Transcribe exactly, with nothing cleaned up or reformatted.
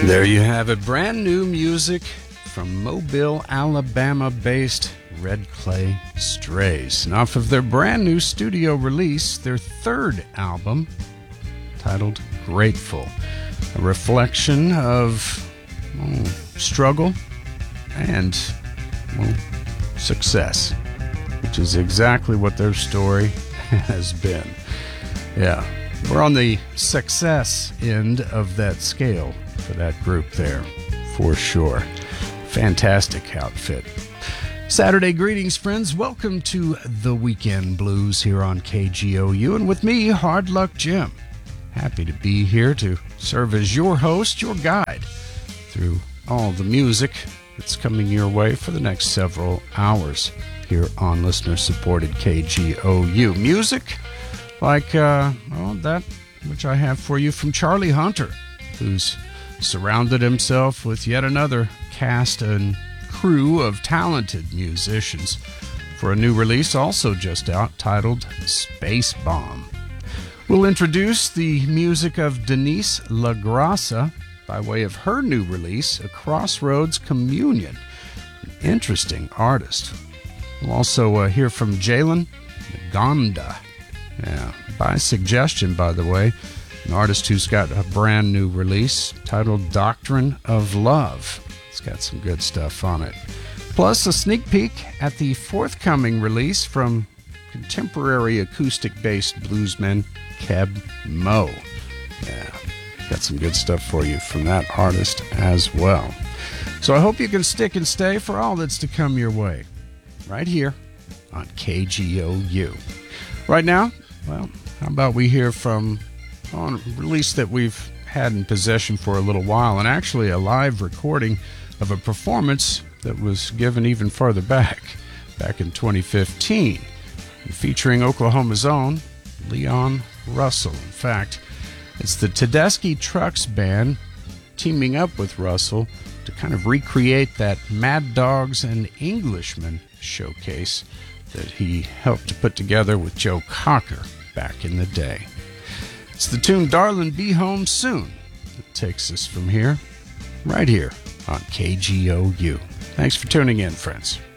There you have it. Brand new music from Mobile, Alabama-based Red Clay Strays. And off of their brand new studio release, their third album, titled Grateful. A reflection of oh, struggle and well, success, which is exactly what their story has been. Yeah, we're on the success end of that scale for that group there, for sure. Fantastic outfit. Saturday greetings, friends. Welcome to The Weekend Blues here on K G O U, and with me, Hard Luck Jim. Happy to be here to serve as your host, your guide through all the music that's coming your way for the next several hours here on listener-supported K G O U. Music like uh, well, that which I have for you from Charlie Hunter, who's surrounded himself with yet another cast and crew of talented musicians for a new release also just out titled Space Bomb. We'll introduce the music of Denise LaGrassa by way of her new release, A Crossroads Communion, an interesting artist. We'll also uh, hear from Jalen Gonda, yeah, by suggestion, by the way, an artist who's got a brand new release titled Doctrine of Love. It's got some good stuff on it. Plus, a sneak peek at the forthcoming release from contemporary acoustic-based bluesman Keb Mo. Yeah, got some good stuff for you from that artist as well. So I hope you can stick and stay for all that's to come your way, right here on K G O U. Right now, well, how about we hear from on a release that we've had in possession for a little while, and actually a live recording of a performance that was given even farther back, back in twenty fifteen, featuring Oklahoma's own Leon Russell. In fact, it's the Tedeschi Trucks Band teaming up with Russell to kind of recreate that Mad Dogs and Englishmen showcase that he helped to put together with Joe Cocker back in the day. It's the tune Darlin' Be Home Soon that takes us from here, right here on K G O U. Thanks for tuning in, friends.